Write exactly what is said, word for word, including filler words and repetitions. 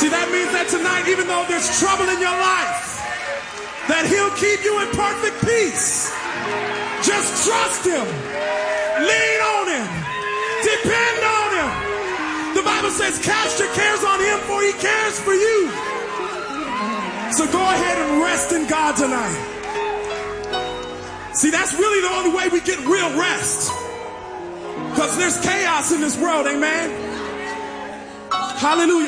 See, that means that tonight, even though there's trouble in your life, that he'll keep you in perfect peace. Just trust him. Lean on him. Depend on him. The Bible says, cast your cares on him, for he cares for you. So go ahead and rest in God tonight. See, that's really the only way we get real rest. Because there's chaos in this world, amen? Hallelujah.